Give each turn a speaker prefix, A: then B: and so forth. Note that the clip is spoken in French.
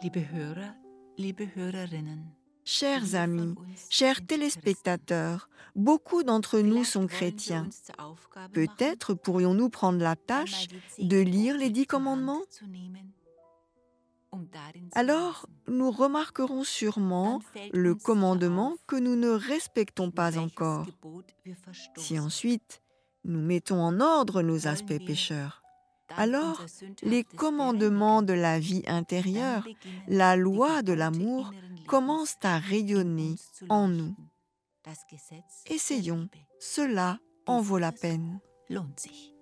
A: Liebe Hörer, liebe Hörerinnen,
B: Chers amis, chers téléspectateurs, beaucoup d'entre nous sont chrétiens. Peut-être pourrions-nous prendre la tâche de lire les 10 commandements? Alors, nous remarquerons sûrement le commandement que nous ne respectons pas encore. Si ensuite, nous mettons en ordre nos aspects pécheurs, alors les commandements de la vie intérieure, la loi de l'amour, commencent à rayonner en nous. Essayons, cela en vaut la peine.
A: lohnt sich.